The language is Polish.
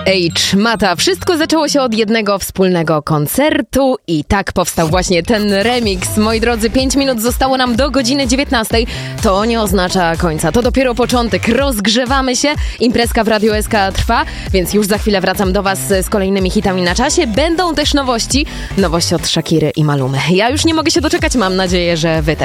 Mata. Wszystko zaczęło się od jednego wspólnego koncertu i tak powstał właśnie ten remix. Moi drodzy, 5 minut zostało nam do godziny 19. To nie oznacza końca, to dopiero początek. Rozgrzewamy się, imprezka w Radiu SK trwa, więc już za chwilę wracam do was z kolejnymi hitami na czasie. Będą też nowości od Shakiry i Malumy. Ja już nie mogę się doczekać, mam nadzieję, że wy też.